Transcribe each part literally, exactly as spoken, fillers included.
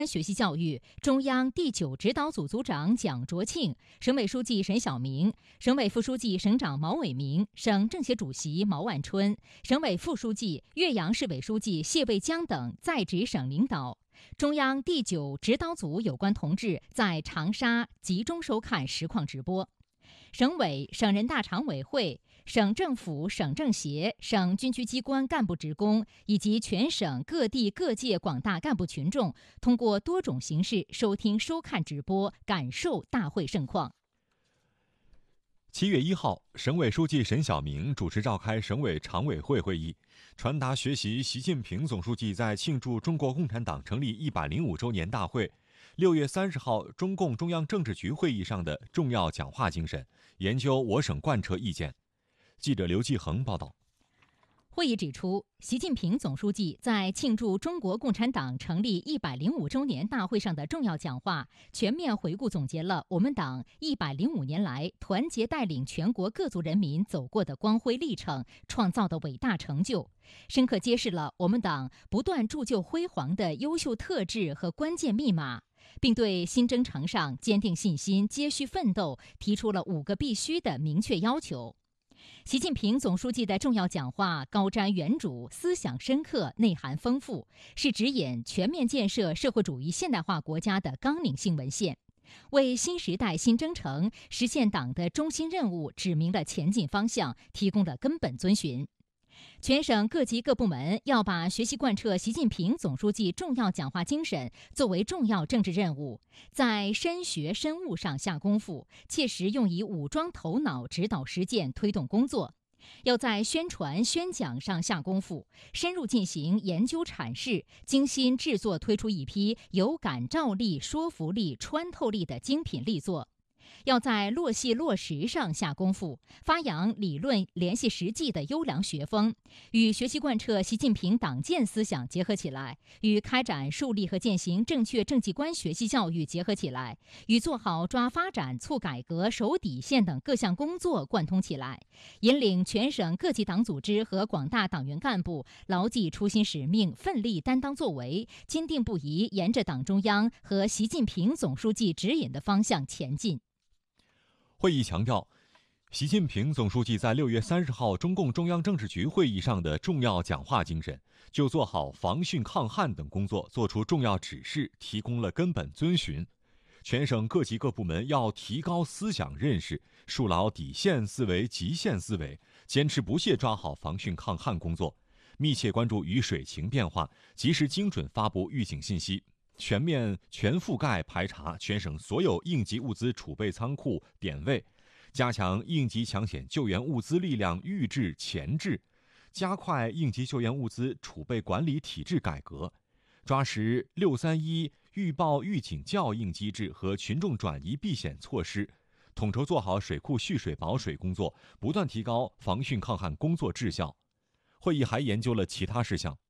学习教育，中央第九指导组组长蒋卓庆、省委书记沈晓明、省委副书记、省长毛伟明、省政协主席毛万春、省委副书记、岳阳市委书记谢卫江等在职省领导。中央第九指导组有关同志在长沙集中收看实况直播。省委、省人大常委会、省政府、省政协、省军区机关干部职工以及全省各地各界广大干部群众，通过多种形式收听、收看直播，感受大会盛况。 七月一号，省委书记沈晓明主持召开省委常委会会议，传达学习习近平总书记在庆祝中国共产党成立一百零五周年大会六月三十号中共中央政治局会议上的重要讲话精神，研究我省贯彻意见。记者刘继恒报道。 会议指出，习近平总书记在庆祝中国共产党成立一百零五周年大会上的重要讲话，全面回顾总结了我们党一百零五年来团结带领全国各族人民走过的光辉历程，创造的伟大成就，深刻揭示了我们党不断铸就辉煌的优秀特质和关键密码，并对新征程上坚定信心、接续奋斗提出了五个必须的明确要求。习近平总书记的重要讲话高瞻远瞩，思想深刻，内涵丰富，是指引全面建设社会主义现代化国家的纲领性文献，为新时代新征程实现党的中心任务指明了前进方向，提供了根本遵循。全省各级各部门要把学习贯彻习近平总书记重要讲话精神作为重要政治任务，在深学深悟上下功夫，切实用以武装头脑，指导实践，推动工作。要在宣传宣讲上下功夫，深入进行研究阐释，精心制作推出一批有感召力、说服力、穿透力的精品力作。要在落细落实上下功夫，发扬理论联系实际的优良学风，与学习贯彻习近平党建思想结合起来，与开展树立和践行正确政绩观学习教育结合起来，与做好抓发展、促改革、守底线等各项工作贯通起来，引领全省各级党组织和广大党员干部牢记初心使命，奋力担当作为，坚定不移沿着党中央和习近平总书记指引的方向前进。 会议强调，习近平总书记在六月三十号中共中央政治局会议上的重要讲话精神，就做好防汛抗旱等工作作出重要指示，提供了根本遵循。全省各级各部门要提高思想认识，树牢底线思维、极限思维，坚持不懈抓好防汛抗旱工作，密切关注雨水情变化，及时精准发布预警信息，全面全覆盖排查全省所有应急物资储备仓库点位，加强应急抢险救援物资力量预制前置，加快应急救援物资储备管理体制改革，抓实六三一预报预警校应机制和群众转移避险措施，统筹做好水库蓄水保水工作，不断提高防汛抗旱工作质效。会议还研究了其他事项。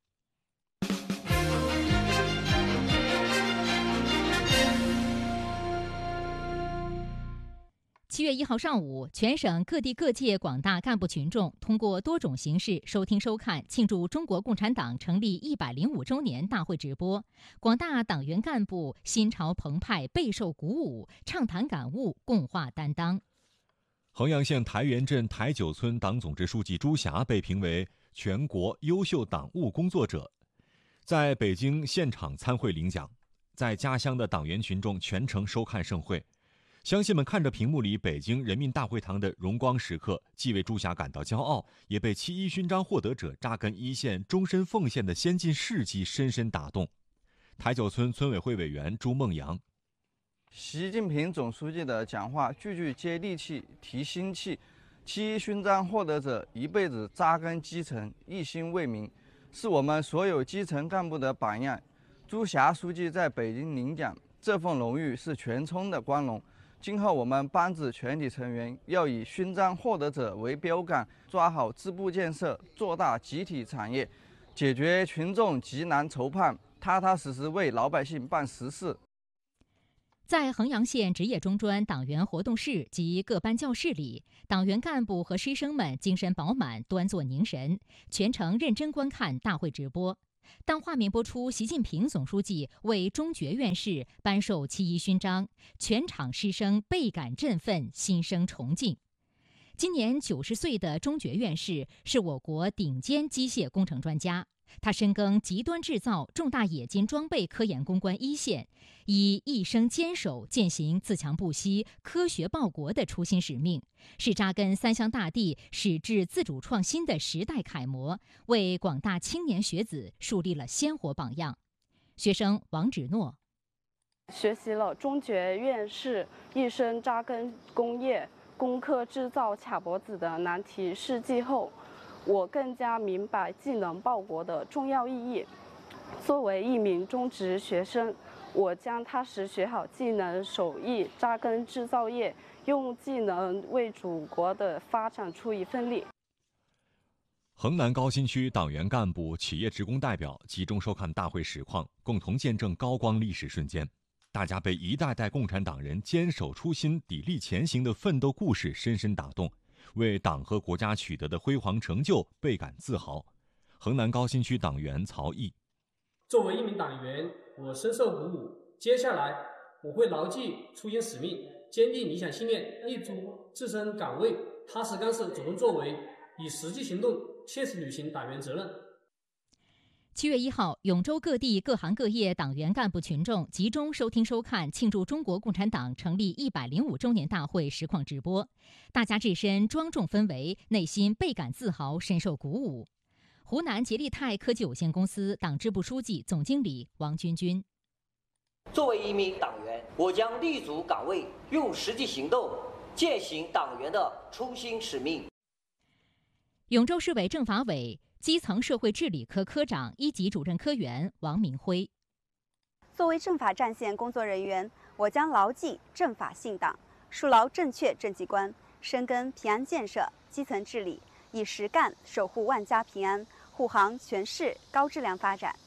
七月一号上午，全省各地各界广大干部群众通过多种形式收听收看庆祝中国共产党成立一百零五周年大会直播，广大党员干部心潮澎湃，备受鼓舞，畅谈感悟，共话担当。 衡阳县台原镇台九村党总支书记朱霞被评为全国优秀党务工作者，在北京现场参会领奖。在家乡的党员群众全程收看盛会，乡亲们看着屏幕里北京人民大会堂的荣光时刻，既为朱霞感到骄傲，也被七一勋章获得者扎根一线、终身奉献的先进事迹深深打动。台九村村委会委员朱梦阳： 习近平总书记的讲话句句接地气、提心气，七一勋章获得者一辈子扎根基层，一心为民，是我们所有基层干部的榜样。朱霞书记在北京领奖，这份荣誉是全村的光荣。今后我们班子全体成员要以勋章获得者为标杆，抓好支部建设，做大集体产业，解决群众急难愁盼，踏踏实实为老百姓办实事。 在衡阳县职业中专党员活动室及各班教室里，党员干部和师生们精神饱满，端坐凝神，全程认真观看大会直播。 当画面播出习近平总书记为中决院士颁授七一勋章，全场师生倍感振奋，心生崇敬。今年九十岁的中决院士是我国顶尖机械工程专家，他深耕极端制造、重大冶金装备科研攻关一线，以一生坚守践行自强不息、科学报国的初心使命，是扎根三湘大地、矢志自主创新的时代楷模，为广大青年学子树立了鲜活榜样。学生王芷诺学习了中决院士一生扎根工业、攻克制造卡脖子的难题事迹后，我更加明白技能报国的重要意义。作为一名中职学生，我将踏实学好技能手艺，扎根制造业，用技能为祖国的发展出一份力。 衡南高新区党员干部、企业职工代表集中收看大会实况，共同见证高光历史瞬间。大家被一代代共产党人坚守初心、砥砺前行的奋斗故事深深打动，为党和国家取得的辉煌成就倍感自豪。衡南高新区党员曹毅： 作为一名党员，我深受鼓舞。接下来，我会牢记初心使命，坚定理想信念，立足自身岗位，踏实干事，主动作为，以实际行动切实履行党员责任。 七月一号，永州各地各行各业党员干部群众集中收听收看庆祝中国共产党成立一百零五周年大会实况直播，大家置身庄重氛围，内心倍感自豪，深受鼓舞。湖南捷利泰科技有限公司党支部书记、总经理王军军： 作为一名党员，我将立足岗位，用实际行动践行党员的初心使命。 永州市委政法委基层社会治理科科长、一级主任科员王明辉： 作为政法战线工作人员，我将牢记政法信党，树牢正确政绩观，深耕平安建设、基层治理，以实干守护万家平安，护航全市高质量发展。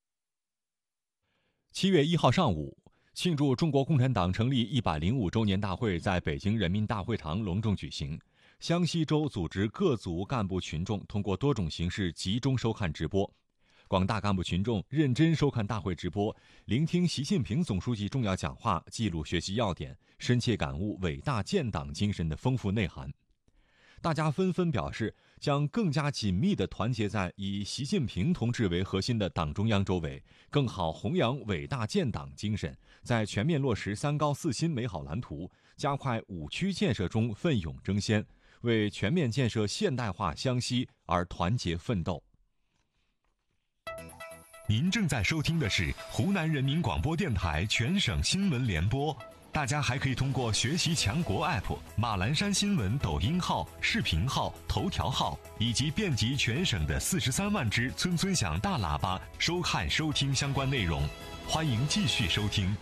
七月一号上午，庆祝中国共产党成立一百零五周年大会在北京人民大会堂隆重举行。湘西州组织各族干部群众通过多种形式集中收看直播，广大干部群众认真收看大会直播，聆听习近平总书记重要讲话，记录学习要点，深切感悟伟大建党精神的丰富内涵。大家纷纷表示，将更加紧密地团结在以习近平同志为核心的党中央周围，更好弘扬伟大建党精神，在全面落实三高四新美好蓝图、加快五区建设中奋勇争先，为全面建设现代化湘西而团结奋斗。 您正在收听的是湖南人民广播电台全省新闻联播。大家还可以通过学习强国 App、马栏山新闻抖音号、视频号、头条号以及遍及全省的四十三万只村村响大喇叭收看收听相关内容。欢迎继续收听。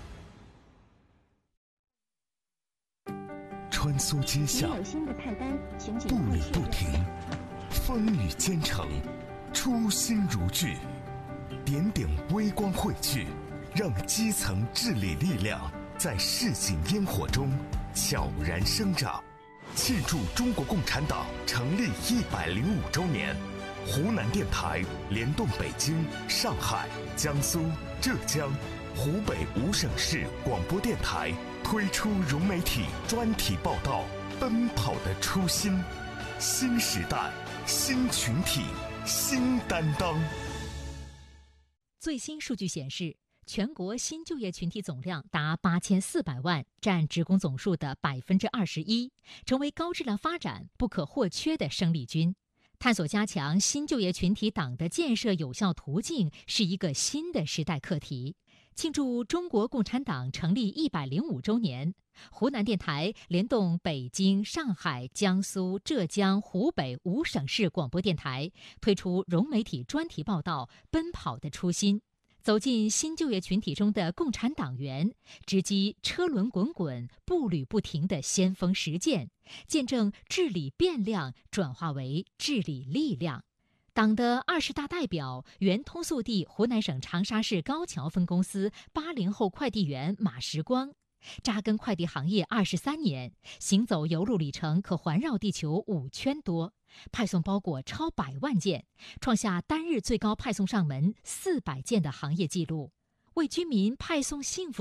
穿梭街巷，步履不停，风雨兼程，初心如炬，点点微光汇聚，让基层治理力量在市井烟火中悄然生长。庆祝中国共产党成立一百零五周年，湖南电台联动北京、上海、江苏、浙江、湖北五省市广播电台推出融媒体专题报道《奔跑的初心》，新时代、新群体、新担当。 最新数据显示，全国新就业群体总量达八千四百万，占职工总数的百分之二十一，成为高质量发展不可或缺的生力军。探索加强新就业群体党的建设有效途径是一个新的时代课题。庆祝中国共产党成立一百零五周年，湖南电台联动北京、上海、江苏、浙江、湖北五省市广播电台，推出融媒体专题报道《奔跑的初心》，走进新就业群体中的共产党员，直击车轮滚滚、步履不停的先锋实践，见证治理变量转化为治理力量。党的二十大代表、原通速递湖南省长沙市高桥分公司八零后快递员马时光， 扎根快递行业二十三年，行走邮路里程可环绕地球五圈多，派送包裹超百万件，创下单日最高派送上门四百件的行业纪录，为居民派送幸福